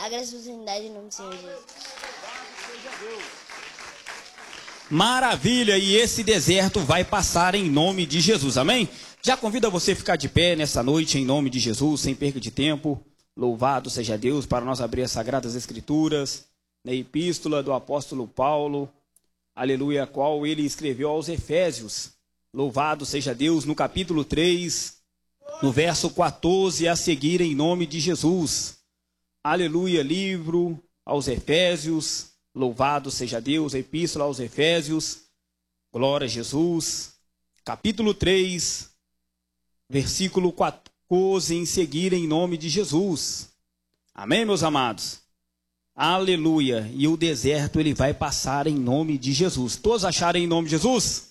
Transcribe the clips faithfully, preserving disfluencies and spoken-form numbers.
Agradeço a oportunidade em nome do Senhor Jesus. Maravilha, e esse deserto vai passar em nome de Jesus, amém? Já convido a você ficar de pé nessa noite em nome de Jesus, sem perca de tempo. Louvado seja Deus, para nós abrir as Sagradas Escrituras, na epístola do apóstolo Paulo, aleluia, a qual ele escreveu aos Efésios. Louvado seja Deus, no capítulo três, no verso quatorze a seguir, em nome de Jesus. Aleluia, livro aos Efésios, louvado seja Deus, epístola aos Efésios, glória a Jesus, capítulo três, versículo quatorze em seguir, em nome de Jesus. Amém, meus amados? Aleluia, e o deserto ele vai passar em nome de Jesus. Todos acharam em nome de Jesus?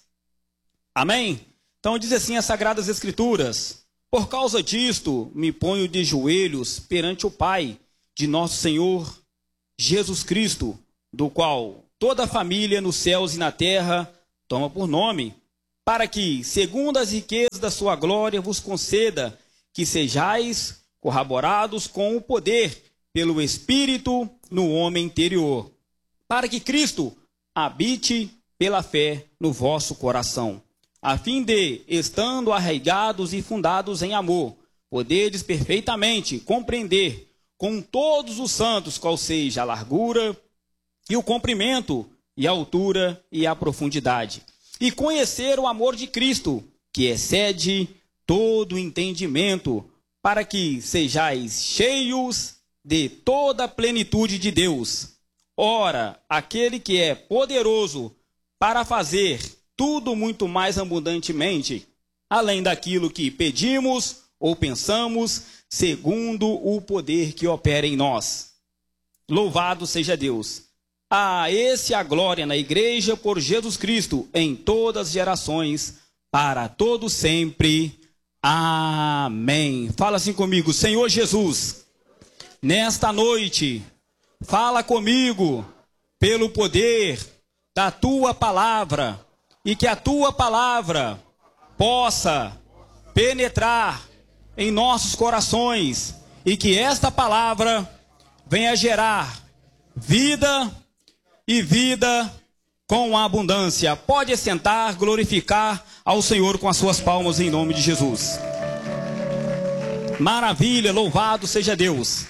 Amém? Então diz assim as Sagradas Escrituras: por causa disto me ponho de joelhos perante o Pai de nosso Senhor Jesus Cristo, do qual toda a família nos céus e na terra toma por nome, para que, segundo as riquezas da sua glória, vos conceda que sejais corroborados com o poder pelo Espírito no homem interior, para que Cristo habite pela fé no vosso coração, a fim de, estando arraigados e fundados em amor, poderes perfeitamente compreender com todos os santos qual seja a largura e o comprimento e a altura e a profundidade, e conhecer o amor de Cristo, que excede todo entendimento, para que sejais cheios de toda a plenitude de Deus. Ora, aquele que é poderoso para fazer tudo muito mais abundantemente, além daquilo que pedimos ou pensamos, segundo o poder que opera em nós. Louvado seja Deus. A esse a glória na igreja por Jesus Cristo em todas as gerações, para todo sempre. Amém. Fala assim comigo: Senhor Jesus, nesta noite, fala comigo pelo poder da tua palavra, e que a tua palavra possa penetrar em nossos corações, e que esta palavra venha gerar vida e vida com abundância. Pode sentar, glorificar ao Senhor com as suas palmas em nome de Jesus. Maravilha, louvado seja Deus.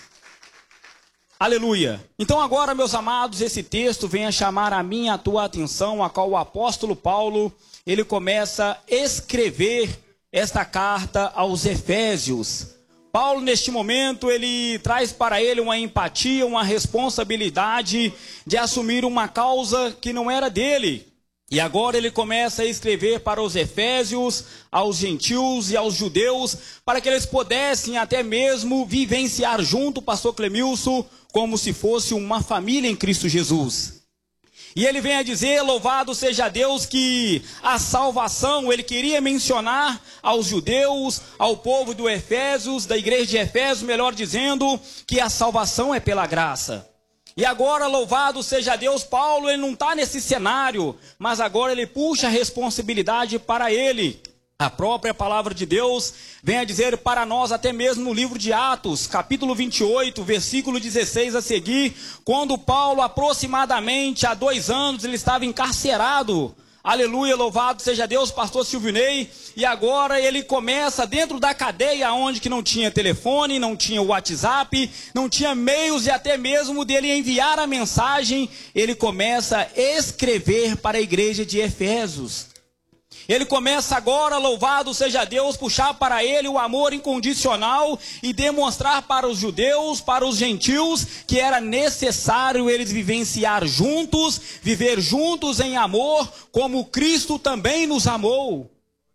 Aleluia. Então agora, meus amados, esse texto vem a chamar a minha a tua atenção, a qual o apóstolo Paulo, ele começa a escrever esta carta aos Efésios. Paulo, neste momento, ele traz para ele uma empatia, uma responsabilidade de assumir uma causa que não era dele. E agora ele começa a escrever para os Efésios, aos gentios e aos judeus, para que eles pudessem até mesmo vivenciar junto, pastor Clemilson, como se fosse uma família em Cristo Jesus. E ele vem a dizer, louvado seja Deus, que a salvação, ele queria mencionar aos judeus, ao povo do Efésios, da igreja de Efésios, melhor dizendo, que a salvação é pela graça. E agora, louvado seja Deus, Paulo, ele não está nesse cenário, mas agora ele puxa a responsabilidade para ele. A própria palavra de Deus vem a dizer para nós, até mesmo no livro de Atos, capítulo vinte e oito, versículo dezesseis a seguir, quando Paulo, aproximadamente há dois anos, ele estava encarcerado. Aleluia, louvado seja Deus, pastor Silvinei. E agora ele começa dentro da cadeia, onde que não tinha telefone, não tinha WhatsApp, não tinha meios e até mesmo dele enviar a mensagem. Ele começa a escrever para a igreja de Efésios. Ele começa agora, louvado seja Deus, puxar para ele o amor incondicional e demonstrar para os judeus, para os gentios, que era necessário eles vivenciar juntos, viver juntos em amor, como Cristo também nos amou.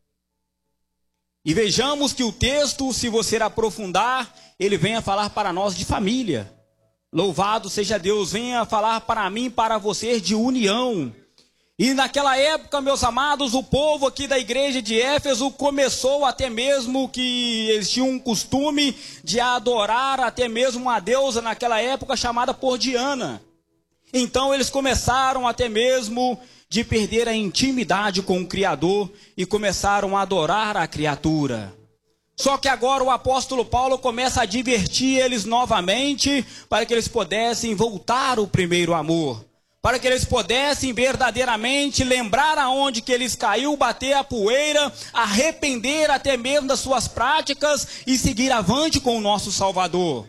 E vejamos que o texto, se você aprofundar, ele vem a falar para nós de família. Louvado seja Deus, vem a falar para mim e para você de união. E naquela época, meus amados, o povo aqui da igreja de Éfeso começou até mesmo que eles tinham um costume de adorar até mesmo uma deusa naquela época chamada por Diana. Então eles começaram até mesmo de perder a intimidade com o Criador e começaram a adorar a criatura. Só que agora o apóstolo Paulo começa a advertir eles novamente para que eles pudessem voltar ao primeiro amor. Para que eles pudessem verdadeiramente lembrar aonde que eles caiu, bater a poeira, arrepender até mesmo das suas práticas e seguir avante com o nosso Salvador.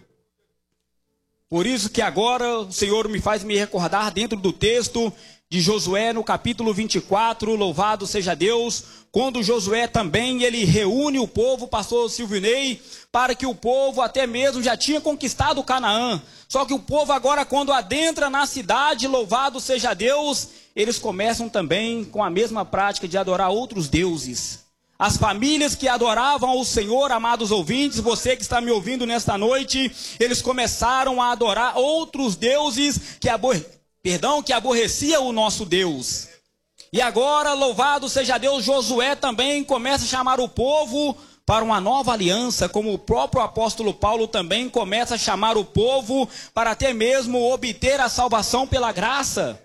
Por isso que agora o Senhor me faz me recordar dentro do texto de Josué no capítulo vinte e quatro, louvado seja Deus, quando Josué também ele reúne o povo, pastor Silvinei, para que o povo até mesmo já tinha conquistado Canaã. Só que o povo agora quando adentra na cidade, louvado seja Deus, eles começam também com a mesma prática de adorar outros deuses. As famílias que adoravam ao Senhor, amados ouvintes, você que está me ouvindo nesta noite, eles começaram a adorar outros deuses que, abor... Perdão, que aborrecia o nosso Deus. E agora, louvado seja Deus, Josué também começa a chamar o povo para uma nova aliança, como o próprio apóstolo Paulo também começa a chamar o povo para até mesmo obter a salvação pela graça.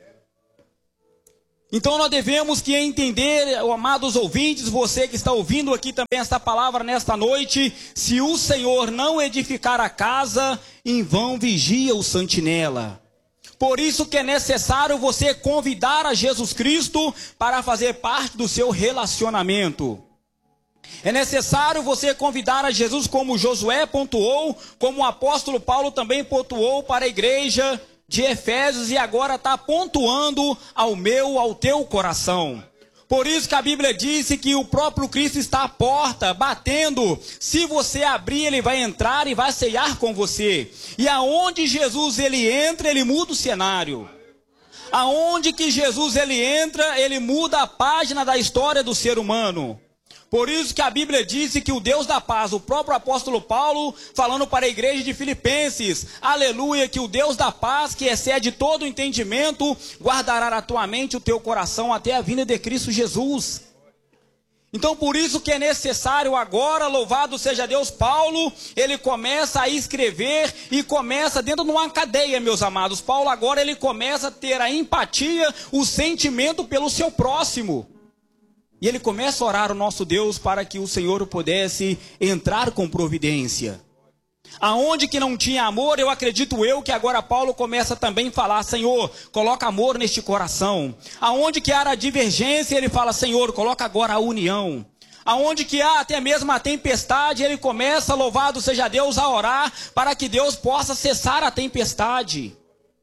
Então nós devemos que entender, amados ouvintes, você que está ouvindo aqui também esta palavra nesta noite, se o Senhor não edificar a casa, em vão vigia o sentinela. Por isso que é necessário você convidar a Jesus Cristo para fazer parte do seu relacionamento. É necessário você convidar a Jesus como Josué pontuou, como o apóstolo Paulo também pontuou para a igreja de Efésios e agora está pontuando ao meu, ao teu coração. Por isso que a Bíblia disse que o próprio Cristo está à porta, batendo. Se você abrir, ele vai entrar e vai ceiar com você. E aonde Jesus ele entra, ele muda o cenário. Aonde que Jesus ele entra, ele muda a página da história do ser humano. Por isso que a Bíblia disse que o Deus da paz, o próprio apóstolo Paulo, falando para a igreja de Filipenses, aleluia, que o Deus da paz, que excede todo o entendimento, guardará a tua mente, o teu coração, até a vinda de Cristo Jesus. Então por isso que é necessário agora, louvado seja Deus, Paulo, ele começa a escrever e começa dentro de uma cadeia, meus amados. Paulo agora ele começa a ter a empatia, o sentimento pelo seu próximo. E ele começa a orar ao nosso Deus para que o Senhor pudesse entrar com providência. Aonde que não tinha amor, eu acredito eu que agora Paulo começa também a falar, Senhor, coloca amor neste coração. Aonde que há a divergência, ele fala, Senhor, coloca agora a união. Aonde que há até mesmo a tempestade, ele começa, louvado seja Deus, a orar para que Deus possa cessar a tempestade.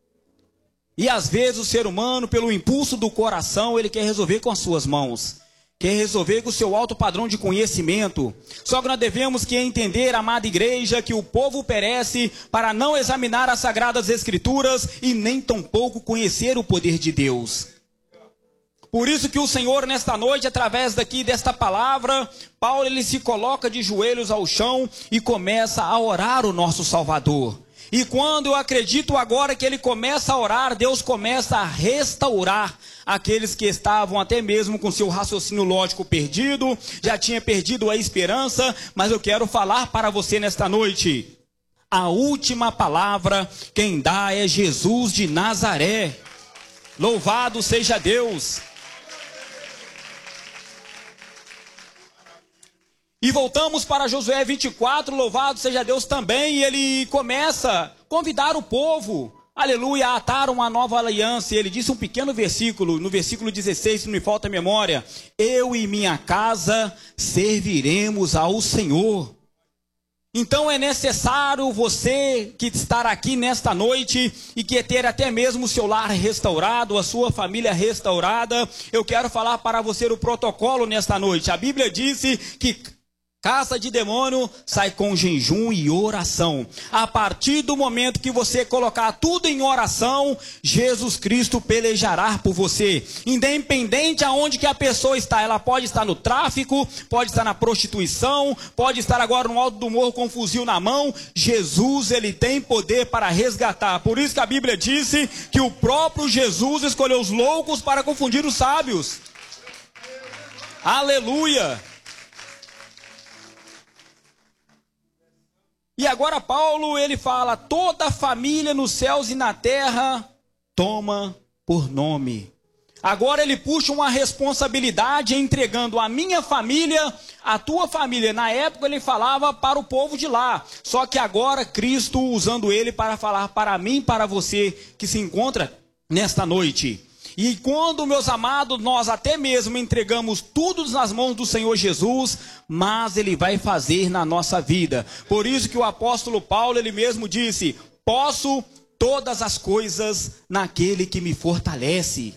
E às vezes o ser humano, pelo impulso do coração, ele quer resolver com as suas mãos. Quer resolver com o seu alto padrão de conhecimento. Só que nós devemos que entender, amada igreja, que o povo perece para não examinar as sagradas escrituras e nem tampouco conhecer o poder de Deus. Por isso que o Senhor nesta noite, através daqui desta palavra, Paulo ele se coloca de joelhos ao chão e começa a orar o nosso Salvador. E quando eu acredito agora que ele começa a orar, Deus começa a restaurar aqueles que estavam até mesmo com seu raciocínio lógico perdido, já tinha perdido a esperança, mas eu quero falar para você nesta noite. A última palavra quem dá é Jesus de Nazaré. Louvado seja Deus. E voltamos para Josué vinte e quatro, louvado seja Deus também, e ele começa a convidar o povo, aleluia, a atar uma nova aliança. E ele disse um pequeno versículo, no versículo dezesseis, se não me falta a memória, eu e minha casa serviremos ao Senhor. Então é necessário você que estar aqui nesta noite e que ter até mesmo o seu lar restaurado, a sua família restaurada. Eu quero falar para você o protocolo nesta noite. A Bíblia disse que caça de demônio sai com jejum e oração. A partir do momento que você colocar tudo em oração, Jesus Cristo pelejará por você. Independente aonde que a pessoa está, ela pode estar no tráfico, pode estar na prostituição, pode estar agora no alto do morro com um fuzil na mão. Jesus, ele tem poder para resgatar. Por isso que a Bíblia disse que o próprio Jesus escolheu os loucos para confundir os sábios. Aleluia! E agora Paulo, ele fala, toda a família nos céus e na terra toma por nome. Agora ele puxa uma responsabilidade entregando a minha família, a tua família. Na época ele falava para o povo de lá. Só que agora Cristo usando ele para falar para mim, para você que se encontra nesta noite. E quando, meus amados, nós até mesmo entregamos tudo nas mãos do Senhor Jesus, mas ele vai fazer na nossa vida. Por isso que o apóstolo Paulo, ele mesmo disse: posso todas as coisas naquele que me fortalece.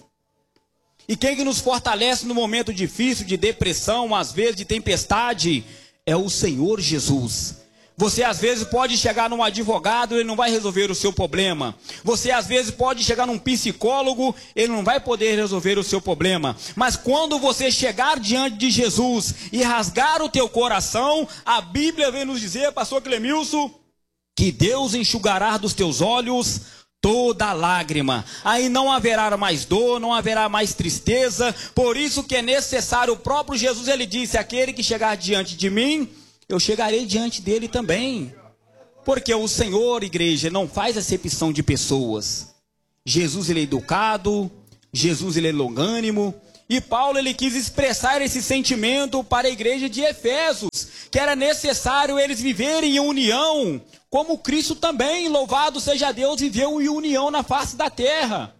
E quem que nos fortalece no momento difícil, de depressão, às vezes de tempestade, é o Senhor Jesus. Você às vezes pode chegar num advogado, ele não vai resolver o seu problema. Você às vezes pode chegar num psicólogo, ele não vai poder resolver o seu problema. Mas quando você chegar diante de Jesus e rasgar o teu coração, a Bíblia vem nos dizer, pastor Clemilson, que Deus enxugará dos teus olhos toda lágrima. Aí não haverá mais dor, não haverá mais tristeza. Por isso que é necessário, o próprio Jesus, ele disse: aquele que chegar diante de mim, eu chegarei diante dele também. Porque o Senhor, igreja, não faz acepção de pessoas. Jesus, ele é educado, Jesus, ele é longânimo. E Paulo, ele quis expressar esse sentimento para a igreja de Efésios, que era necessário eles viverem em união, como Cristo também, louvado seja Deus, viveu em união na face da terra.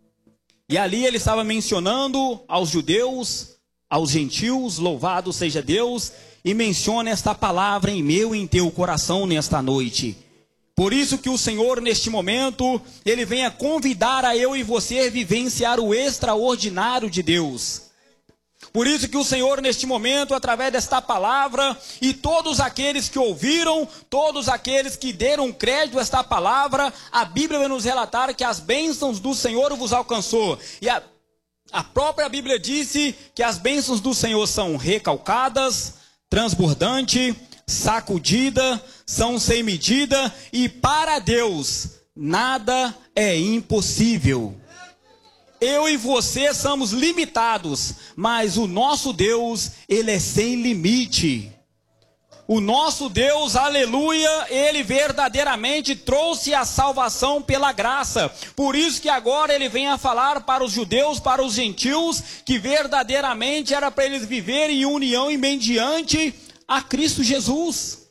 E ali ele estava mencionando aos judeus, aos gentios, louvado seja Deus, e menciona esta palavra em meu e em teu coração nesta noite. Por isso que o Senhor, neste momento, ele vem a convidar a eu e você a vivenciar o extraordinário de Deus. Por isso que o Senhor, neste momento, através desta palavra, e todos aqueles que ouviram, todos aqueles que deram crédito a esta palavra, a Bíblia vai nos relatar que as bênçãos do Senhor vos alcançou. E a, a própria Bíblia disse que as bênçãos do Senhor são recalcadas, transbordante, sacudida, são sem medida, e para Deus nada é impossível. Eu e você somos limitados, mas o nosso Deus, ele é sem limite. O nosso Deus, aleluia, ele verdadeiramente trouxe a salvação pela graça. Por isso que agora ele vem a falar para os judeus, para os gentios, que verdadeiramente era para eles viverem em união e mediante a Cristo Jesus.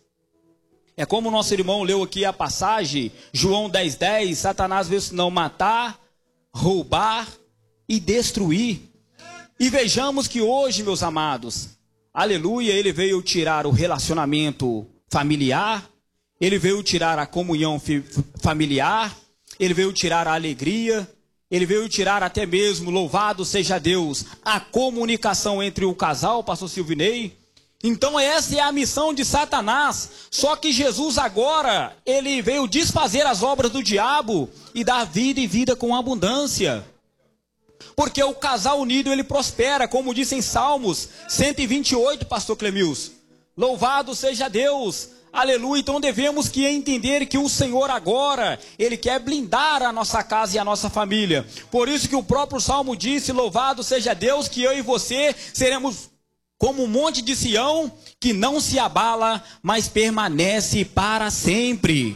É como o nosso irmão leu aqui a passagem, João dez, dez, Satanás veio senão matar, roubar e destruir. E vejamos que hoje, meus amados, aleluia, ele veio tirar o relacionamento familiar, ele veio tirar a comunhão familiar, ele veio tirar a alegria, ele veio tirar até mesmo, louvado seja Deus, a comunicação entre o casal, pastor Silvinei. Então essa é a missão de Satanás. Só que Jesus agora, ele veio desfazer as obras do diabo e dar vida e vida com abundância. Porque o casal unido, ele prospera, como diz em Salmos cento e vinte e oito, pastor Clemilson. Louvado seja Deus, aleluia. Então devemos que entender que o Senhor agora, ele quer blindar a nossa casa e a nossa família. Por isso que o próprio Salmo disse, louvado seja Deus, que eu e você seremos como um monte de Sião, que não se abala, mas permanece para sempre.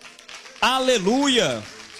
Aleluia.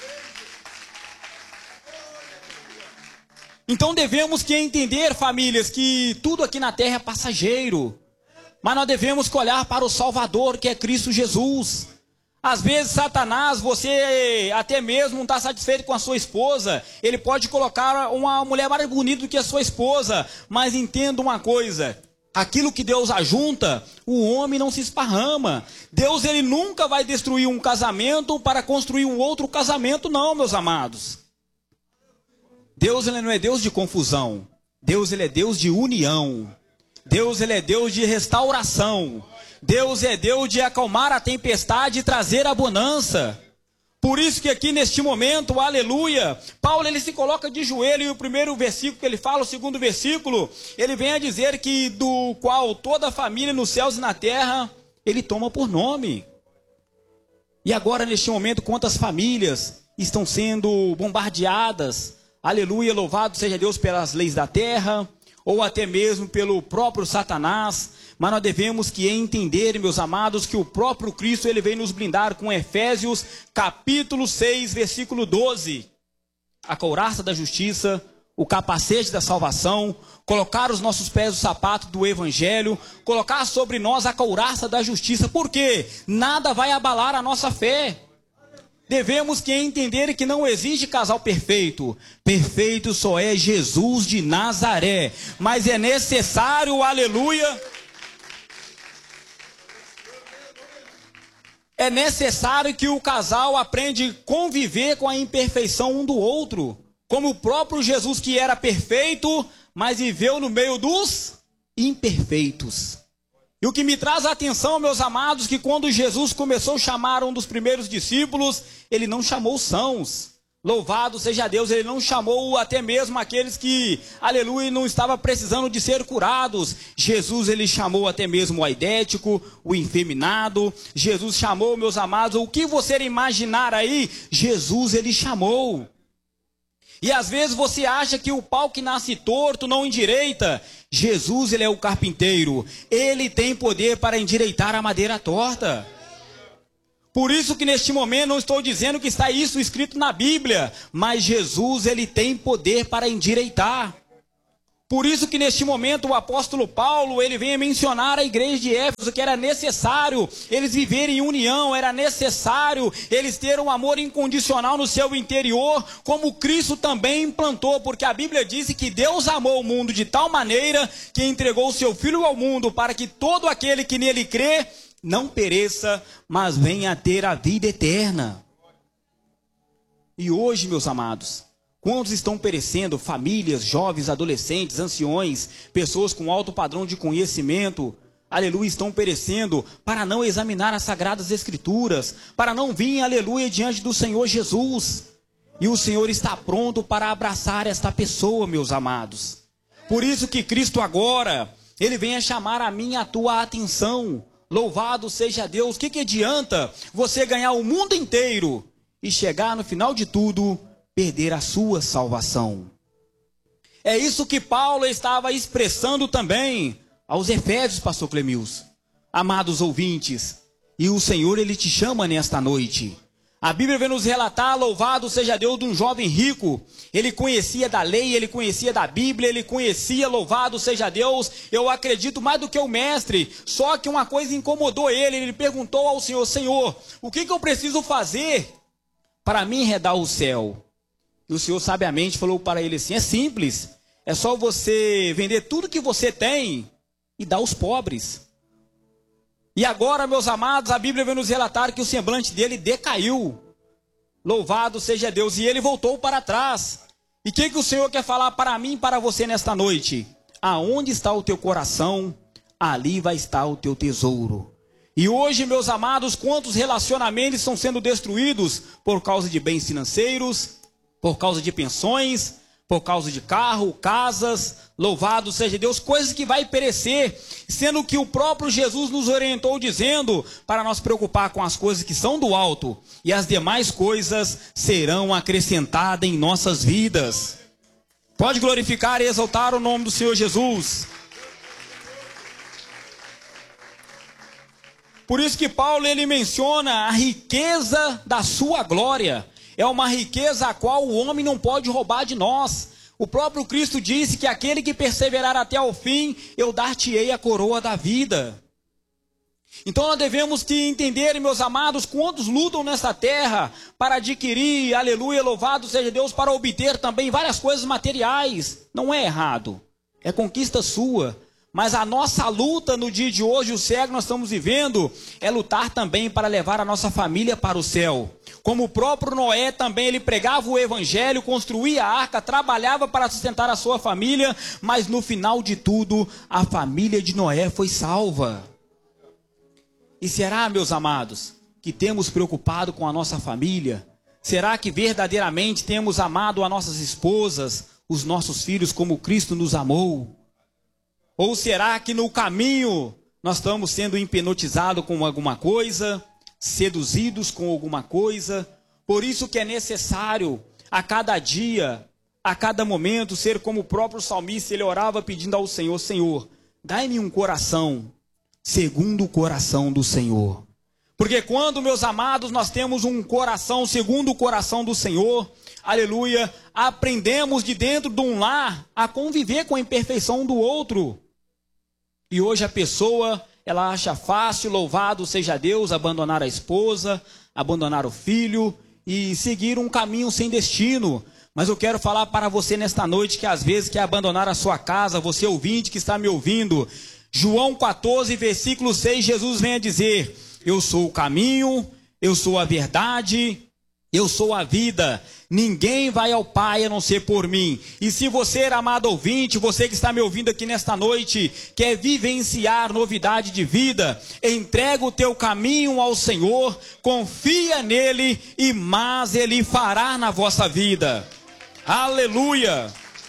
Então devemos que entender, famílias, que tudo aqui na terra é passageiro. Mas nós devemos olhar para o Salvador, que é Cristo Jesus. Às vezes Satanás, você até mesmo não está satisfeito com a sua esposa. Ele pode colocar uma mulher mais bonita do que a sua esposa. Mas entenda uma coisa, aquilo que Deus ajunta, o homem não se esparrama. Deus, ele nunca vai destruir um casamento para construir um outro casamento, não, meus amados. Deus, ele não é Deus de confusão. Deus, ele é Deus de união. Deus, ele é Deus de restauração. Deus é Deus de acalmar a tempestade e trazer a bonança. Por isso que aqui neste momento, aleluia, Paulo, ele se coloca de joelho, e o primeiro versículo que ele fala, o segundo versículo, ele vem a dizer que do qual toda a família nos céus e na terra, ele toma por nome. E agora neste momento, quantas famílias estão sendo bombardeadas, aleluia, louvado seja Deus pelas leis da terra, ou até mesmo pelo próprio Satanás. Mas nós devemos que entender, meus amados, que o próprio Cristo, ele vem nos blindar com Efésios capítulo seis, versículo doze. A couraça da justiça, o capacete da salvação, colocar os nossos pés no sapato do evangelho, colocar sobre nós a couraça da justiça, porque nada vai abalar a nossa fé. Devemos que entender que não existe casal perfeito. Perfeito só é Jesus de Nazaré. Mas é necessário, aleluia, é necessário que o casal aprenda a conviver com a imperfeição um do outro. Como o próprio Jesus, que era perfeito, mas viveu no meio dos imperfeitos. E o que me traz a atenção, meus amados, que quando Jesus começou a chamar um dos primeiros discípulos, ele não chamou sãos. Louvado seja Deus, ele não chamou até mesmo aqueles que, aleluia, não estavam precisando de ser curados. Jesus, ele chamou até mesmo o aidético, o efeminado. Jesus chamou, meus amados, o que você imaginar aí, Jesus, ele chamou. E às vezes você acha que o pau que nasce torto não endireita. Jesus, ele é o carpinteiro. Ele tem poder para endireitar a madeira torta. Por isso que neste momento não estou dizendo que está isso escrito na Bíblia. Mas Jesus, ele tem poder para endireitar. Por isso que neste momento o apóstolo Paulo, ele vem a mencionar a igreja de Éfeso que era necessário eles viverem em união, era necessário eles terem um amor incondicional no seu interior, como Cristo também implantou, porque a Bíblia diz que Deus amou o mundo de tal maneira que entregou o seu Filho ao mundo para que todo aquele que nele crê não pereça, mas venha a ter a vida eterna. E hoje, meus amados, quantos estão perecendo? Famílias, jovens, adolescentes, anciões, pessoas com alto padrão de conhecimento, aleluia, estão perecendo para não examinar as sagradas escrituras, para não vir, aleluia, diante do Senhor Jesus. E o Senhor está pronto para abraçar esta pessoa, meus amados. Por isso que Cristo agora, ele vem a chamar a minha, a tua atenção. Louvado seja Deus. O que que adianta você ganhar o mundo inteiro e chegar no final de tudo perder a sua salvação? É isso que Paulo estava expressando também aos Efésios, pastor Clemilson. Amados ouvintes, e o Senhor, ele te chama nesta noite. A Bíblia vem nos relatar, louvado seja Deus, de um jovem rico. Ele conhecia da lei, ele conhecia da Bíblia, ele conhecia, louvado seja Deus, eu acredito mais do que o mestre. Só que uma coisa incomodou ele, ele perguntou ao Senhor: Senhor, o que que eu preciso fazer para mim herdar o céu? E o Senhor sabiamente falou para ele assim: é simples, é só você vender tudo que você tem e dar aos pobres. E agora, meus amados, a Bíblia vem nos relatar que o semblante dele decaiu. Louvado seja Deus, e ele voltou para trás. E o que que o Senhor quer falar para mim e para você nesta noite? Aonde está o teu coração, ali vai estar o teu tesouro. E hoje, meus amados, quantos relacionamentos estão sendo destruídos por causa de bens financeiros, por causa de pensões, por causa de carro, casas, louvado seja Deus, coisas que vai perecer, sendo que o próprio Jesus nos orientou dizendo para nós preocupar com as coisas que são do alto, e as demais coisas serão acrescentadas em nossas vidas. Pode glorificar e exaltar o nome do Senhor Jesus. Por isso que Paulo, ele menciona a riqueza da sua glória. É uma riqueza a qual o homem não pode roubar de nós. O próprio Cristo disse que aquele que perseverar até o fim, eu dar-te-ei a coroa da vida. Então nós devemos que entender, meus amados, quantos lutam nessa terra para adquirir, aleluia, louvado seja Deus, para obter também várias coisas materiais. Não é errado, é conquista sua. Mas a nossa luta no dia de hoje, o céu que nós estamos vivendo, é lutar também para levar a nossa família para o céu. Como o próprio Noé também, ele pregava o evangelho, construía a arca, trabalhava para sustentar a sua família, mas no final de tudo, a família de Noé foi salva. E será, meus amados, que temos preocupado com a nossa família? Será que verdadeiramente temos amado as nossas esposas, os nossos filhos como Cristo nos amou? Ou será que no caminho nós estamos sendo hipnotizados com alguma coisa, seduzidos com alguma coisa? Por isso que é necessário a cada dia, a cada momento, ser como o próprio salmista, ele orava pedindo ao Senhor: Senhor, dai-me um coração segundo o coração do Senhor. Porque quando, meus amados, nós temos um coração segundo o coração do Senhor, aleluia, aprendemos de dentro de um lar a conviver com a imperfeição do outro. E hoje a pessoa, ela acha fácil, louvado seja Deus, abandonar a esposa, abandonar o filho e seguir um caminho sem destino. Mas eu quero falar para você nesta noite que às vezes quer abandonar a sua casa, você ouvinte que está me ouvindo. João quatorze, versículo seis, Jesus vem a dizer: eu sou o caminho, eu sou a verdade, eu sou a vida. Ninguém vai ao Pai a não ser por mim. E se você, amado ouvinte, você que está me ouvindo aqui nesta noite, quer vivenciar novidade de vida, entrega o teu caminho ao Senhor, confia nele e mais ele fará na vossa vida. Aleluia!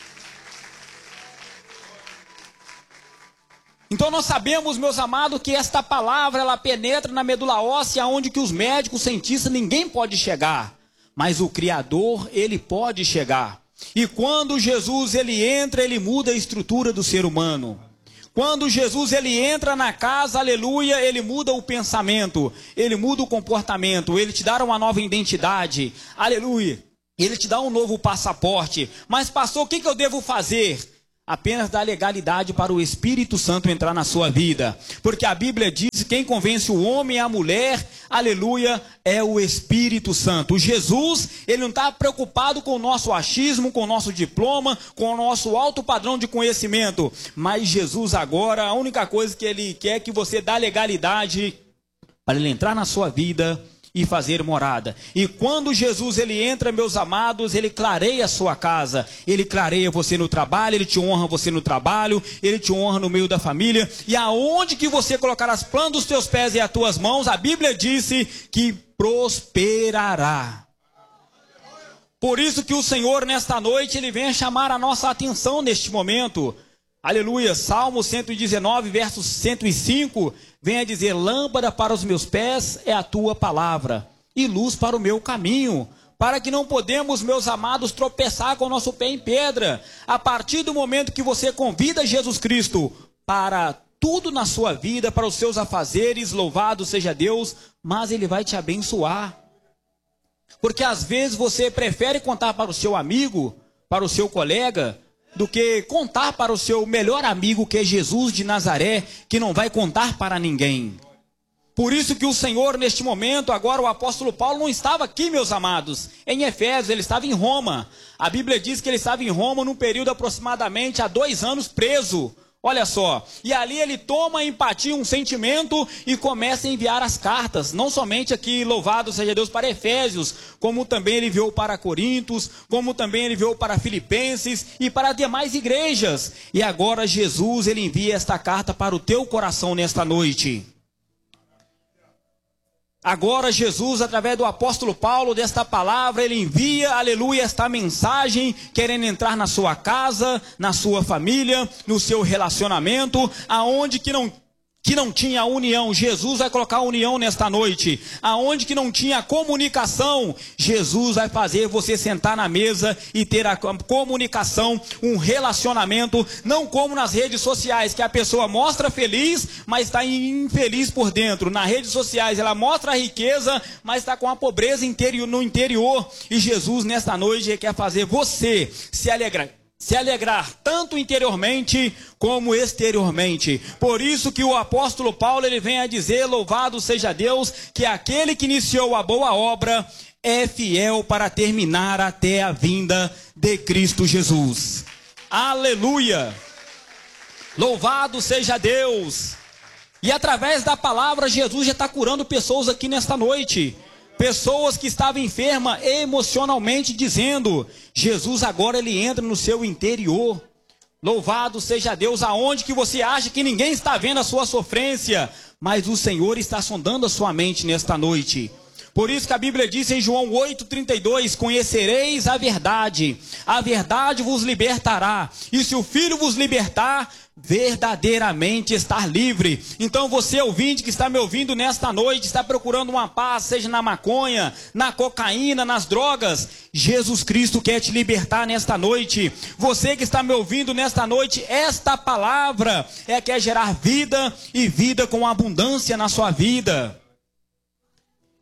Então nós sabemos, meus amados, que esta palavra ela penetra na medula óssea, onde que os médicos, cientistas, ninguém pode chegar. Mas o Criador, ele pode chegar. E quando Jesus ele entra, ele muda a estrutura do ser humano. Quando Jesus ele entra na casa, aleluia, ele muda o pensamento, ele muda o comportamento, ele te dá uma nova identidade, aleluia. Ele te dá um novo passaporte. Mas pastor, o que, que eu devo fazer? Apenas dar legalidade para o Espírito Santo entrar na sua vida. Porque a Bíblia diz que quem convence o homem e a mulher, aleluia, é o Espírito Santo. O Jesus, ele não está preocupado com o nosso achismo, com o nosso diploma, com o nosso alto padrão de conhecimento. Mas Jesus agora, a única coisa que ele quer é que você dê legalidade para ele entrar na sua vida e fazer morada. E quando Jesus ele entra, meus amados, ele clareia a sua casa, ele clareia você no trabalho, ele te honra você no trabalho, ele te honra no meio da família, e aonde que você colocar as plantas dos teus pés e as tuas mãos, a Bíblia disse que prosperará. Por isso que o Senhor nesta noite, ele vem chamar a nossa atenção neste momento. Aleluia, Salmo cento e dezenove, verso cento e cinco, vem a dizer: lâmpada para os meus pés é a tua palavra, e luz para o meu caminho, para que não podemos, meus amados, tropeçar com o nosso pé em pedra. A partir do momento que você convida Jesus Cristo para tudo na sua vida, para os seus afazeres, louvado seja Deus, mas Ele vai te abençoar. Porque às vezes você prefere contar para o seu amigo, para o seu colega, do que contar para o seu melhor amigo, que é Jesus de Nazaré, que não vai contar para ninguém. Por isso que o Senhor, neste momento, agora o apóstolo Paulo não estava aqui, meus amados, em Efésios, ele estava em Roma. A Bíblia diz que ele estava em Roma num período aproximadamente há dois anos preso. Olha só, e ali ele toma empatia, um sentimento, e começa a enviar as cartas, não somente aqui, louvado seja Deus, para Efésios, como também ele enviou para Corintos, como também ele enviou para Filipenses e para demais igrejas. E agora Jesus, ele envia esta carta para o teu coração nesta noite. Agora Jesus, através do apóstolo Paulo, desta palavra, ele envia, aleluia, esta mensagem, querendo entrar na sua casa, na sua família, no seu relacionamento, aonde que não, que não tinha união, Jesus vai colocar união nesta noite. Aonde que não tinha comunicação, Jesus vai fazer você sentar na mesa e ter a comunicação, um relacionamento, não como nas redes sociais, que a pessoa mostra feliz, mas está infeliz por dentro. Nas redes sociais ela mostra a riqueza, mas está com a pobreza interior, no interior. E Jesus nesta noite quer fazer você se alegrar. Se alegrar tanto interiormente como exteriormente. Por isso que o apóstolo Paulo ele vem a dizer, louvado seja Deus, que aquele que iniciou a boa obra é fiel para terminar até a vinda de Cristo Jesus. Aleluia! Louvado seja Deus! E através da palavra Jesus já está curando pessoas aqui nesta noite. Pessoas que estavam enfermas emocionalmente, dizendo: Jesus agora ele entra no seu interior. Louvado seja Deus, aonde que você acha que ninguém está vendo a sua sofrência, mas o Senhor está sondando a sua mente nesta noite. Por isso que a Bíblia diz em João oito, trinta e dois, conhecereis a verdade, a verdade vos libertará, e se o Filho vos libertar, verdadeiramente estar livre. Então você ouvinte que está me ouvindo nesta noite, está procurando uma paz, seja na maconha, na cocaína, nas drogas, Jesus Cristo quer te libertar nesta noite. Você que está me ouvindo nesta noite, esta palavra é que quer gerar vida e vida com abundância na sua vida.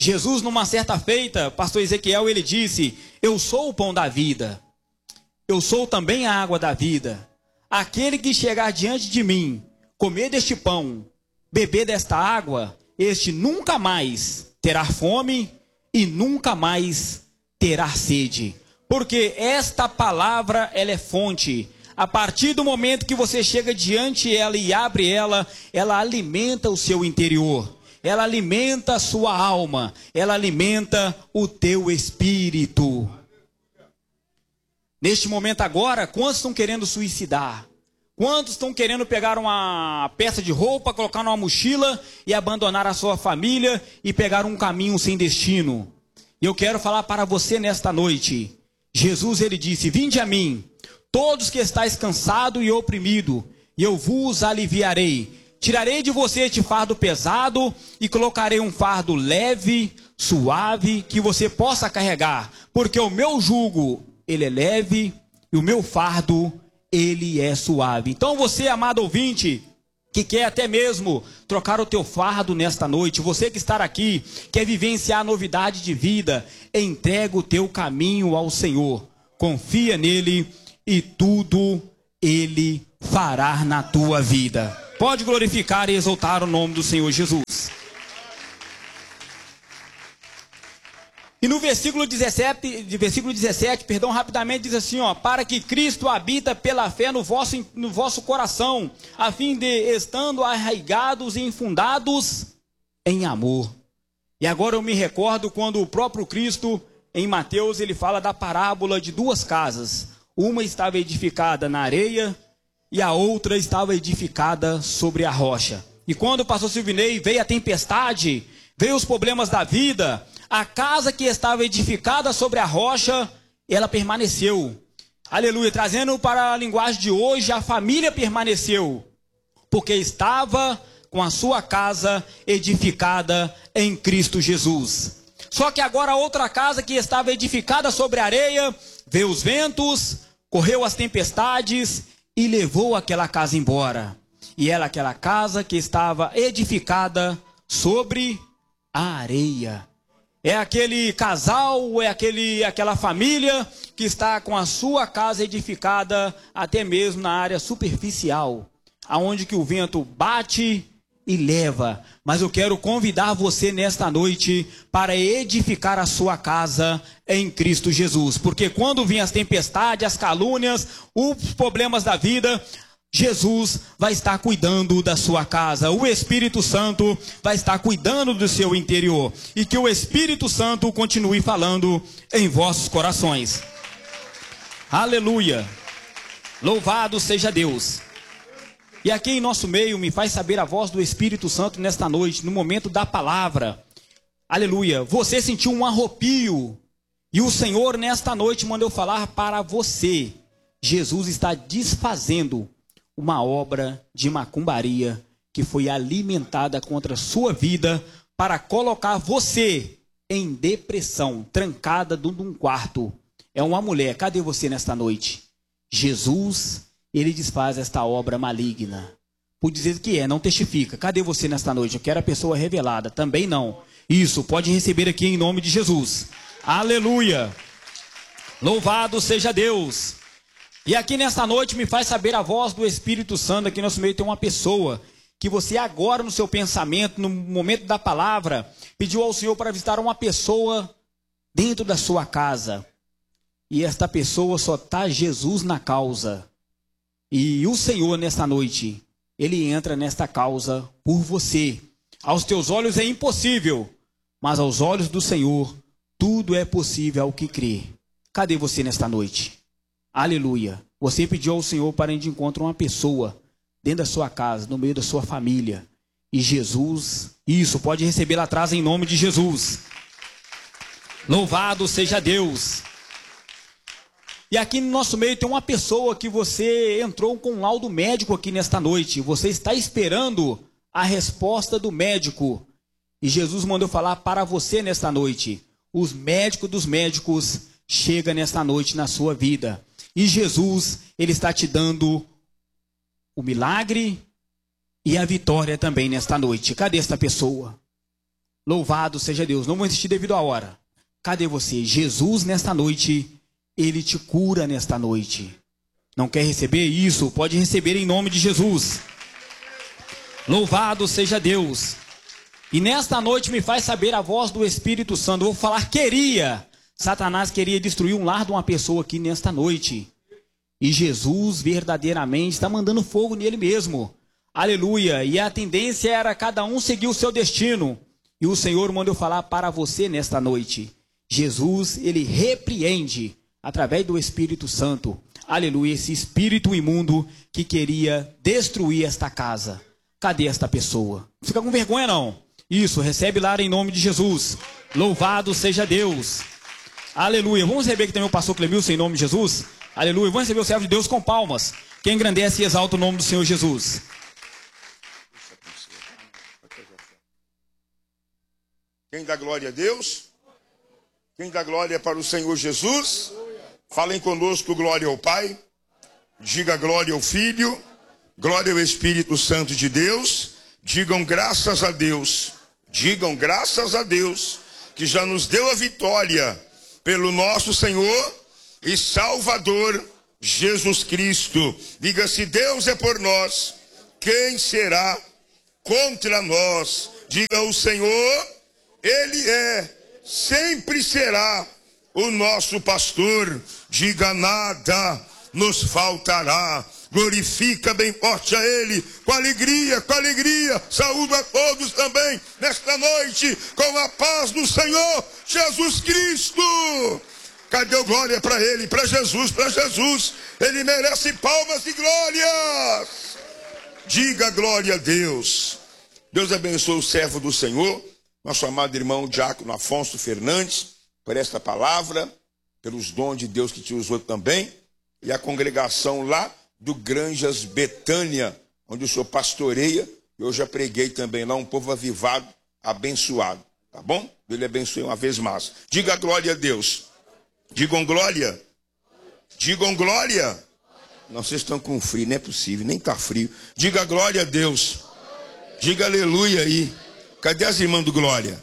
Jesus, numa certa feita, pastor Ezequiel, ele disse: eu sou o pão da vida, eu sou também a água da vida. Aquele que chegar diante de mim, comer deste pão, beber desta água, este nunca mais terá fome e nunca mais terá sede. Porque esta palavra, ela é fonte. A partir do momento que você chega diante dela e abre ela, ela alimenta o seu interior. Ela alimenta a sua alma. Ela alimenta o teu espírito. Neste momento agora, quantos estão querendo suicidar? Quantos estão querendo pegar uma peça de roupa, colocar numa mochila e abandonar a sua família e pegar um caminho sem destino? E eu quero falar para você nesta noite. Jesus, ele disse: vinde a mim, todos que estáis cansados e oprimidos, e eu vos aliviarei. Tirarei de você este fardo pesado e colocarei um fardo leve, suave, que você possa carregar. Porque o meu jugo, ele é leve, e o meu fardo, ele é suave. Então você, amado ouvinte, que quer até mesmo trocar o teu fardo nesta noite, você que está aqui, quer vivenciar a novidade de vida, entrega o teu caminho ao Senhor. Confia nele e tudo ele fará na tua vida. Pode glorificar e exaltar o nome do Senhor Jesus. E no versículo dezessete, versículo dezessete, perdão, rapidamente diz assim, ó: para que Cristo habita pela fé no vosso, no vosso coração, a fim de, estando arraigados e infundados em amor. E agora eu me recordo quando o próprio Cristo, em Mateus, ele fala da parábola de duas casas. Uma estava edificada na areia e a outra estava edificada sobre a rocha. E quando o pastor Silvinei veio a tempestade, veio os problemas da vida, a casa que estava edificada sobre a rocha, ela permaneceu. Aleluia. Trazendo para a linguagem de hoje, a família permaneceu, porque estava com a sua casa edificada em Cristo Jesus. Só que agora a outra casa que estava edificada sobre a areia, veio os ventos, correu as tempestades e levou aquela casa embora. E era aquela casa que estava edificada sobre a areia. É aquele casal, é aquele, aquela família que está com a sua casa edificada até mesmo na área superficial, aonde que o vento bate e leva. Mas eu quero convidar você nesta noite para edificar a sua casa em Cristo Jesus. Porque quando vêm as tempestades, as calúnias, os problemas da vida, Jesus vai estar cuidando da sua casa. O Espírito Santo vai estar cuidando do seu interior. E que o Espírito Santo continue falando em vossos corações. Aleluia. Louvado seja Deus. E aqui em nosso meio me faz saber a voz do Espírito Santo nesta noite, no momento da palavra. Aleluia. Você sentiu um arrepio. E o Senhor nesta noite mandou falar para você. Jesus está desfazendo uma obra de macumbaria que foi alimentada contra a sua vida para colocar você em depressão, trancada dentro de um quarto. É uma mulher. Cadê você nesta noite? Jesus, ele desfaz esta obra maligna. Por dizer que é, não testifica. Cadê você nesta noite? Eu quero a pessoa revelada. Também não. Isso, pode receber aqui em nome de Jesus. Aleluia. Louvado seja Deus. E aqui nesta noite me faz saber a voz do Espírito Santo. Aqui no nosso meio tem uma pessoa que você agora no seu pensamento, no momento da palavra, pediu ao Senhor para visitar uma pessoa dentro da sua casa. E esta pessoa só está Jesus na causa. E o Senhor nesta noite, ele entra nesta causa por você. Aos teus olhos é impossível, mas aos olhos do Senhor tudo é possível ao que crê. Cadê você nesta noite? Aleluia. Você pediu ao Senhor para ir de encontro a uma pessoa dentro da sua casa, no meio da sua família. E Jesus, isso, pode receber lá atrás em nome de Jesus. Louvado seja Deus. E aqui no nosso meio tem uma pessoa que você entrou com um laudo médico aqui nesta noite. Você está esperando a resposta do médico. E Jesus mandou falar para você nesta noite. Os médicos dos médicos chegam nesta noite na sua vida. E Jesus, ele está te dando o milagre e a vitória também nesta noite. Cadê esta pessoa? Louvado seja Deus. Não vou insistir devido à hora. Cadê você? Jesus, nesta noite, Ele te cura nesta noite. Não quer receber isso? Pode receber em nome de Jesus. Louvado seja Deus. E nesta noite me faz saber a voz do Espírito Santo. Eu vou falar, queria. Satanás queria destruir um lar de uma pessoa aqui nesta noite. E Jesus verdadeiramente está mandando fogo nele mesmo. Aleluia. E a tendência era cada um seguir o seu destino. E o Senhor manda eu falar para você nesta noite. Jesus, Ele repreende através do Espírito Santo. Aleluia. Esse espírito imundo que queria destruir esta casa. Cadê esta pessoa? Não fica com vergonha não. Isso, recebe lá em nome de Jesus. Louvado seja Deus. Aleluia. Vamos receber aqui também o pastor Clemilson em nome de Jesus. Aleluia. Vamos receber o servo de Deus com palmas. Quem engrandece e exalta o nome do Senhor Jesus. Quem dá glória a Deus? Quem dá glória para o Senhor Jesus? Falem conosco, glória ao Pai. Diga glória ao Filho. Glória ao Espírito Santo de Deus. Digam graças a Deus. Digam graças a Deus que já nos deu a vitória pelo nosso Senhor e Salvador Jesus Cristo. Diga, se Deus é por nós, quem será contra nós? Diga, o Senhor, Ele é, sempre será o nosso pastor. Diga, nada nos faltará. Glorifica bem forte a Ele, com alegria, com alegria. Saúdo a todos também, nesta noite, com a paz do Senhor Jesus Cristo. Cadê o glória para Ele, para Jesus, para Jesus? Ele merece palmas e glórias. Diga glória a Deus. Deus abençoe o servo do Senhor, nosso amado irmão Diácono Afonso Fernandes, por esta palavra, pelos dons de Deus que te usou também, e a congregação lá do Granjas Betânia, onde o senhor pastoreia. Eu já preguei também lá, um povo avivado, abençoado, tá bom? Ele abençoe uma vez mais. Diga glória a Deus. Digam glória. Digam glória. Não, vocês estão com frio, não é possível, nem está frio. Diga glória a Deus. Diga aleluia aí. Cadê as irmãs do glória?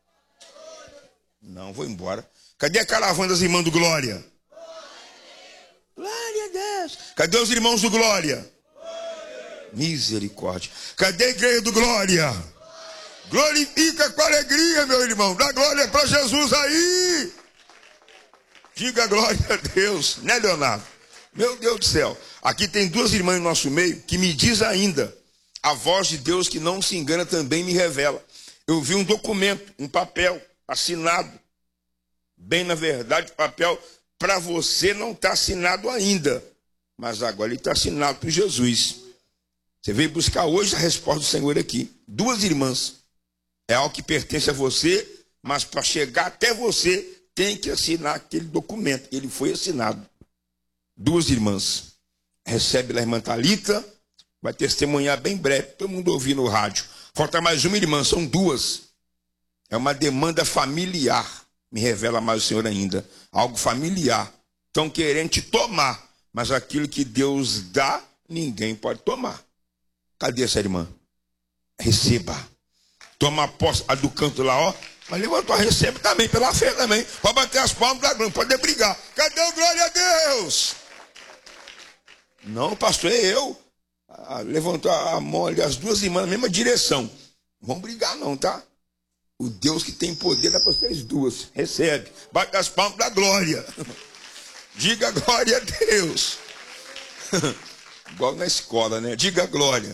Não, vou embora. Cadê a caravana das irmãs do glória? Glória a Deus. Cadê os irmãos do glória? Misericórdia. Cadê a igreja do glória? Glorifica com alegria, meu irmão. Dá glória para Jesus aí. Diga glória a Deus, né, Leonardo? Meu Deus do céu. Aqui tem duas irmãs no nosso meio que me diz ainda: a voz de Deus que não se engana também me revela. Eu vi um documento, um papel assinado. Bem, na verdade, papel para você não está assinado ainda. Mas agora ele está assinado por Jesus. Você veio buscar hoje a resposta do Senhor aqui. Duas irmãs. É algo que pertence a você, mas para chegar até você, tem que assinar aquele documento. Ele foi assinado. Duas irmãs. Recebe lá a irmã Thalita, vai testemunhar bem breve, todo mundo ouvir no rádio. Falta mais uma irmã, são duas. É uma demanda familiar. Me revela mais o Senhor ainda. Algo familiar. Estão querendo te tomar, mas aquilo que Deus dá, ninguém pode tomar. Cadê essa irmã? Receba. Toma posse, a do canto lá, ó. Mas levantou, recebe também, pela fé também. Pode bater as palmas da glória, pode brigar. Cadê o glória a Deus? Não, pastor, é eu. Ah, levantou a mão ali, as duas irmãs na mesma direção. Não vão brigar não, tá? O Deus que tem poder dá para vocês duas. Recebe. Bate as palmas da glória. Diga glória a Deus. Igual na escola, né? Diga glória.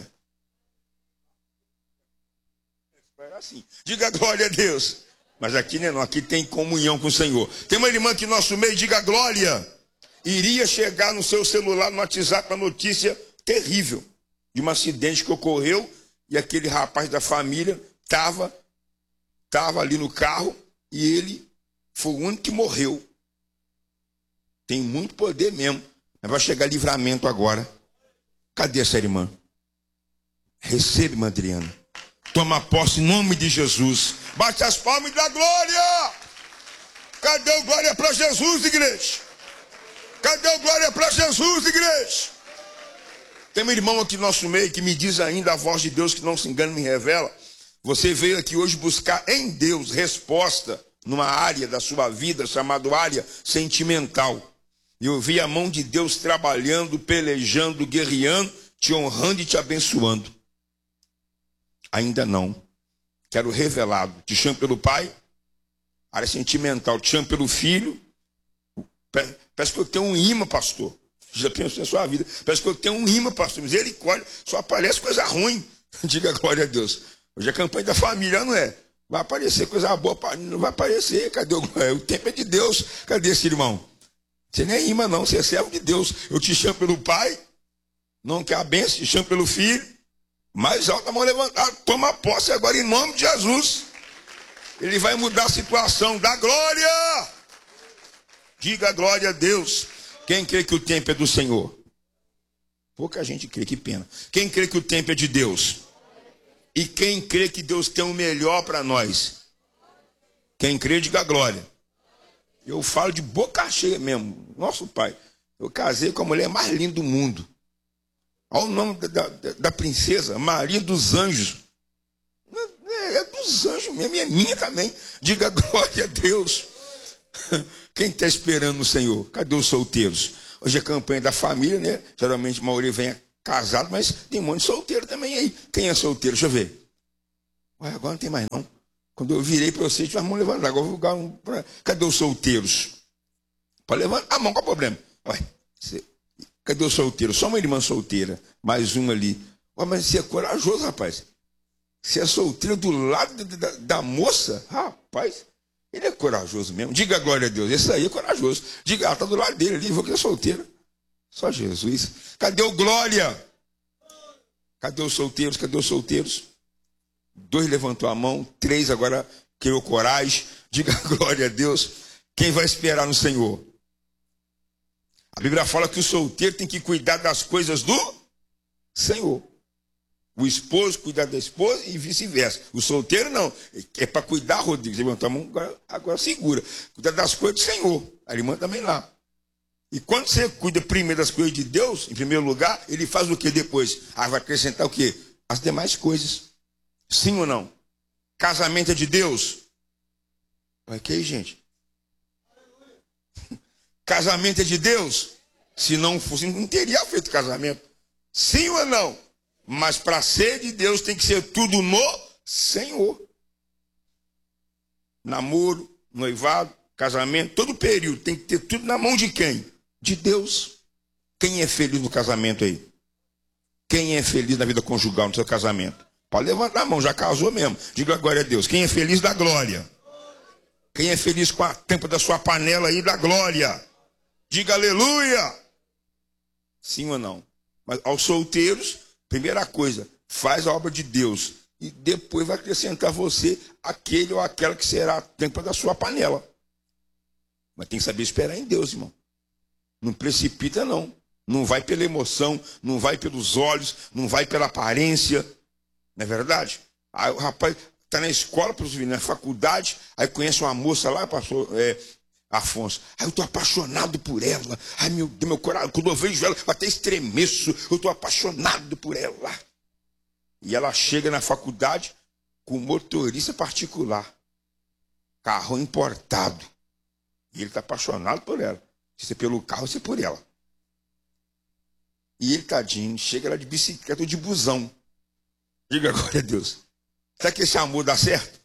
Assim. Diga glória a Deus. Mas aqui né, não, aqui tem comunhão com o Senhor. Tem uma irmã aqui no nosso meio, diga glória. Iria chegar no seu celular, no WhatsApp, uma notícia terrível de um acidente que ocorreu e aquele rapaz da família estava tava ali no carro e ele foi o único que morreu. Tem muito poder mesmo. Mas vai chegar livramento agora. Cadê essa irmã? Recebe, irmã Adriana. Toma posse em nome de Jesus. Bate as palmas e dá glória. Cadê o glória para Jesus, igreja? Cadê o glória para Jesus, igreja? Tem um irmão aqui no nosso meio que me diz ainda, a voz de Deus que não se engana me revela. Você veio aqui hoje buscar em Deus resposta numa área da sua vida chamada área sentimental. E eu vi a mão de Deus trabalhando, pelejando, guerreando, te honrando e te abençoando. Ainda não. Quero revelado. Te chamo pelo Pai, área sentimental. Te chamo pelo Filho. Parece que eu tenho um imã, pastor. Já pensou na sua vida? Parece que eu tenho um imã, pastor. Misericórdia. Só aparece coisa ruim. Diga glória a Deus. Hoje é a campanha da família, não é? Vai aparecer coisa boa. Não vai aparecer. Cadê o, o tempo é de Deus? Cadê esse irmão? Você nem é imã, não. Você é servo de Deus. Eu te chamo pelo Pai. Não quer a bênção. Te chamo pelo Filho. Mais alto, a mão levantada. Toma posse agora em nome de Jesus. Ele vai mudar a situação. Dá glória. Diga glória a Deus. Quem crê que o tempo é do Senhor? Pouca gente crê, que pena. Quem crê que o tempo é de Deus? E quem crê que Deus tem o melhor para nós? Quem crê, diga glória. Eu falo de boca cheia mesmo. Nosso pai, eu casei com a mulher mais linda do mundo. Olha o nome da, da, da princesa, Maria dos Anjos. É, é dos anjos mesmo, e é minha também. Diga glória a Deus. Quem está esperando o Senhor? Cadê os solteiros? Hoje é a campanha da família, né? Geralmente a maioria vem casado, mas tem um monte de solteiro também aí. Quem é solteiro? Deixa eu ver. Ué, agora não tem mais não. Quando eu virei para você, tinha a mão levantada. Agora eu vou um pra... Cadê os solteiros? Pode levantar a mão, qual é o problema? Ué, você... Cadê os solteiros? Só uma irmã solteira, mais uma ali. Ué, mas você é corajoso, rapaz. Você é solteiro do lado da, da, da moça? Rapaz, ele é corajoso mesmo. Diga glória a Deus. Esse aí é corajoso. Diga, ela está do lado dele ali, vou que é solteira. Só Jesus. Cadê o glória? Cadê os solteiros? Cadê os solteiros? Dois levantou a mão, três agora criou coragem. Diga glória a Deus. Quem vai esperar no Senhor? A Bíblia fala que o solteiro tem que cuidar das coisas do Senhor. O esposo cuidar da esposa e vice-versa. O solteiro não. É para cuidar, Rodrigo. Levantou a mão, agora, agora segura. Cuidar das coisas do Senhor. A irmã também lá. E quando você cuida primeiro das coisas de Deus, em primeiro lugar, ele faz o que depois? Ah, vai acrescentar o quê? As demais coisas. Sim ou não? Casamento é de Deus? Vai que aí, gente? Casamento é de Deus? Se não fosse, não teria feito casamento. Sim ou não? Mas para ser de Deus tem que ser tudo no Senhor. Namoro, noivado, casamento, todo período tem que ter tudo na mão de quem? De Deus. Quem é feliz no casamento aí? Quem é feliz na vida conjugal, no seu casamento? Pode levantar a mão, já casou mesmo. Diga glória a Deus. Quem é feliz, dá glória. Quem é feliz com a tampa da sua panela aí, dá glória. Diga aleluia. Sim ou não? Mas aos solteiros, primeira coisa, faz a obra de Deus. E depois vai acrescentar você aquele ou aquela que será a tampa da sua panela. Mas tem que saber esperar em Deus, irmão. Não precipita, não. Não vai pela emoção, não vai pelos olhos, não vai pela aparência. Não é verdade? Aí o rapaz está na escola, na faculdade, aí conhece uma moça lá, pastor é, Afonso. Aí eu estou apaixonado por ela. Ai, meu Deus, meu coração, quando eu vejo ela, eu até estremeço. Eu estou apaixonado por ela. E ela chega na faculdade com motorista particular. Carro importado. E ele está apaixonado por ela. Se é pelo carro, se é por ela. E ele, tadinho, chega lá de bicicleta ou de busão. Diga glória a Deus. Será que esse amor dá certo?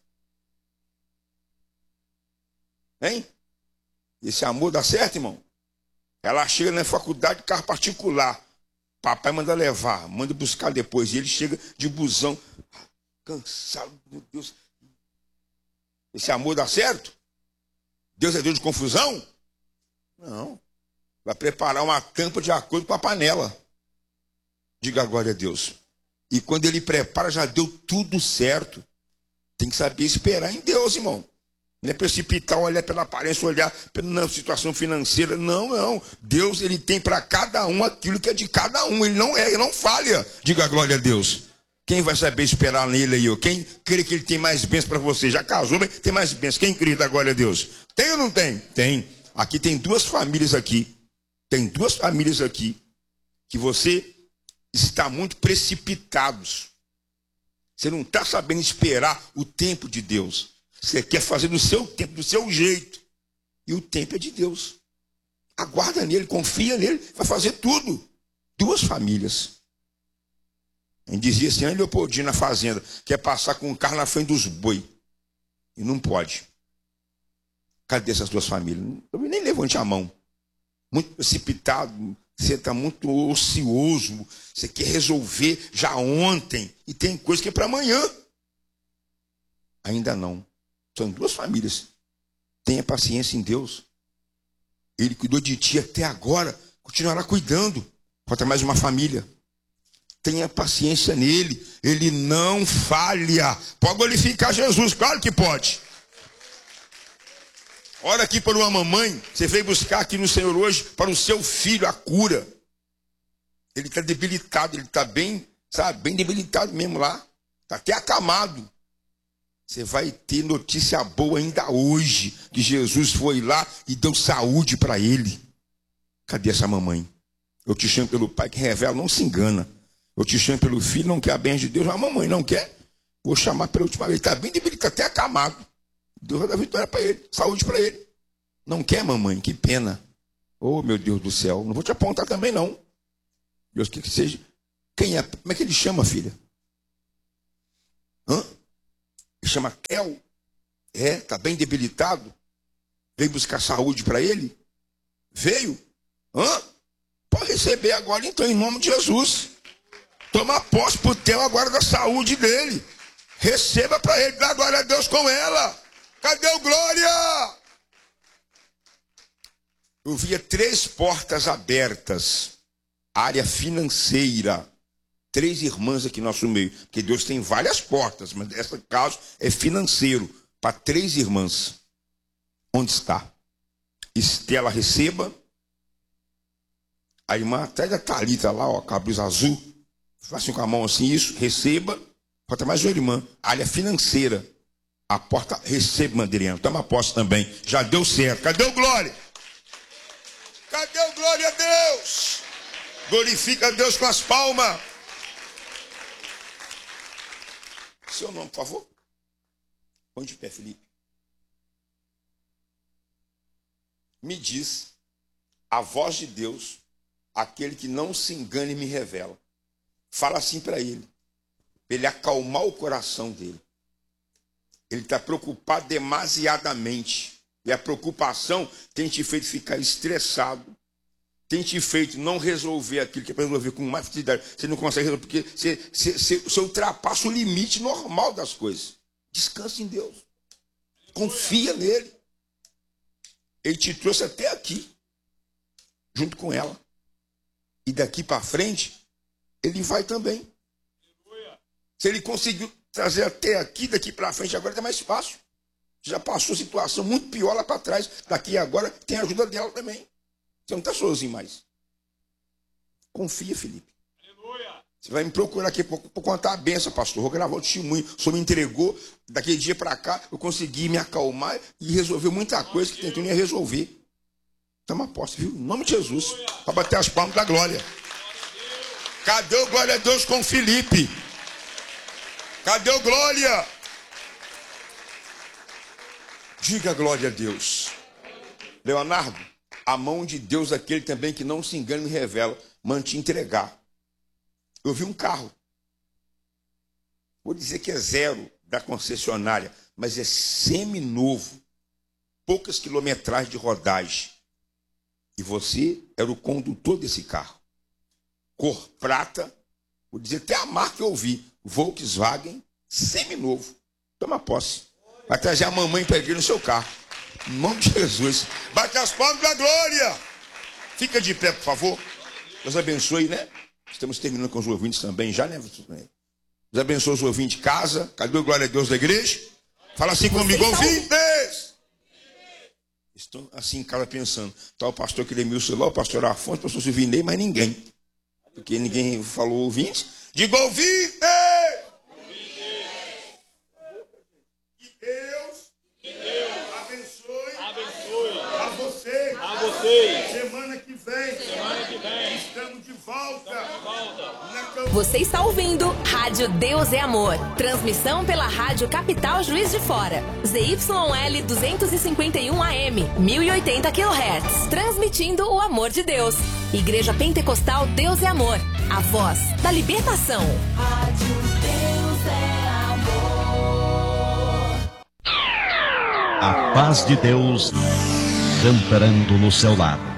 Hein? Esse amor dá certo, irmão? Ela chega na faculdade de carro particular. Papai manda levar, manda buscar depois. E ele chega de busão. Cansado, meu Deus. Esse amor dá certo? Deus é Deus de confusão? Não. Vai preparar uma tampa de acordo com a panela. Diga glória a Deus. E quando ele prepara, já deu tudo certo. Tem que saber esperar em Deus, irmão. Não é precipitar, olhar pela aparência, olhar pela situação financeira. Não, não. Deus, ele tem para cada um aquilo que é de cada um. Ele não é, ele não falha. Diga glória a Deus. Quem vai saber esperar nele aí? Quem crê que ele tem mais bênçãos para você? Já casou, mas tem mais bênçãos. Quem crê da glória a Deus? Tem ou não tem? Tem. Aqui tem duas famílias aqui. Tem duas famílias aqui que você está muito precipitados. Você não está sabendo esperar o tempo de Deus. Você quer fazer do seu tempo, do seu jeito. E o tempo é de Deus. Aguarda nele, confia nele, vai fazer tudo. Duas famílias. A gente dizia assim, Ana Leopoldina na fazenda, quer passar com o carro na frente dos boi. E não pode. Cadê essas duas famílias? Eu nem levante a mão. Muito precipitado, você está muito ocioso, você quer resolver já ontem, e tem coisa que é para amanhã. Ainda não. São duas famílias. Tenha paciência em Deus. Ele cuidou de ti até agora, continuará cuidando. Falta mais uma família. Tenha paciência nele, ele não falha. Pode glorificar Jesus, claro que pode. Ora aqui para uma mamãe, você veio buscar aqui no Senhor hoje para o seu filho a cura. Ele está debilitado, ele está bem, sabe, bem debilitado mesmo lá. Está até acamado. Você vai ter notícia boa ainda hoje, que Jesus foi lá e deu saúde para ele. Cadê essa mamãe? Eu te chamo pelo pai que revela, não se engana. Eu te chamo pelo filho, não quer a bênção de Deus. A mamãe não quer. Vou chamar pela última vez. Ele está bem debilitado, até acamado. Deus vai dar vitória para ele, saúde para ele. Não quer, mamãe? Que pena. Oh, meu Deus do céu. Não vou te apontar também, não. Deus quer que seja. Quem é? Como é que ele chama, filha? Hã? Ele chama Kel. É, está bem debilitado. Veio buscar saúde para ele. Veio. Hã? Pode receber agora, então, em nome de Jesus. Toma posse pro teu agora da saúde dele. Receba para ele, dá glória a Deus com ela. Cadê o glória? Eu via três portas abertas. Área financeira. Três irmãs aqui no nosso meio. Porque Deus tem várias portas, mas nesse caso é financeiro. Para três irmãs. Onde está? Estela, receba. A irmã até da Thalita lá, ó, com a blusa azul. Faça assim com a mão assim, isso, receba. Falta mais uma irmã. Área financeira. A porta, receba, Mandiriano. Toma posse também. Já deu certo. Cadê o glória? Cadê o glória a Deus? Glorifica a Deus com as palmas. Seu nome, por favor. Põe de pé, Felipe. Me diz a voz de Deus, aquele que não se engana e me revela. Fala assim para ele. Para ele acalmar o coração dele. Ele está preocupado demasiadamente. E a preocupação tem te feito ficar estressado. Tem te feito não resolver aquilo que é para resolver com mais facilidade. Você não consegue resolver porque você, você, você, você ultrapassa o limite normal das coisas. Descanse em Deus. Confia nele. Ele te trouxe até aqui. Junto com ela. E daqui para frente, ele vai também. Se ele conseguiu trazer até aqui, daqui para frente, agora está mais fácil. Já passou situação muito pior lá para trás. Daqui agora tem a ajuda dela também. Você não está sozinho mais. Confia, Felipe. Aleluia. Você vai me procurar aqui para contar a benção, pastor. Vou gravar o testemunho. O senhor me entregou. Daquele dia para cá, eu consegui me acalmar e resolver muita coisa que tentou nem resolver. Toma posse, viu? Em nome de Jesus. Para bater as palmas da glória. Cadê o glória a Deus com Felipe? Cadê o glória? Diga glória a Deus. Leonardo, a mão de Deus, aquele também que não se engana e me revela, manda te entregar. Eu vi um carro. Vou dizer que é zero da concessionária, mas é semi-novo. Poucas quilometragens de rodagem. E você era o condutor desse carro. Cor prata. Vou dizer até a marca que eu vi. Volkswagen, semi-novo. Toma posse. Vai trazer a mamãe para a igreja no seu carro. Em nome de Jesus. Bate as palmas da glória. Fica de pé, por favor. Deus abençoe, né? Estamos terminando com os ouvintes também, já, né? Deus abençoe os ouvintes de casa. Cadê o glória a Deus da igreja? Fala assim comigo, ouvintes. Estão assim em casa pensando. Tá o pastor que leu o celular, o pastor Afonso, o pastor Silvinei, mas ninguém. Porque ninguém falou ouvintes. Diga ouvintes. Que Deus, que Deus abençoe, abençoe a vocês. A vocês. Semana que vem, semana que vem, estamos de volta, estamos de volta. Na Você está ouvindo Rádio Deus é Amor. Transmissão pela Rádio Capital Juiz de Fora. Z Y L duzentos e cinquenta e um A M, mil e oitenta quilohertz. Transmitindo o amor de Deus. Igreja Pentecostal Deus é Amor. A voz da libertação. Rádio Deus é Amor. A paz de Deus amparando no seu lar.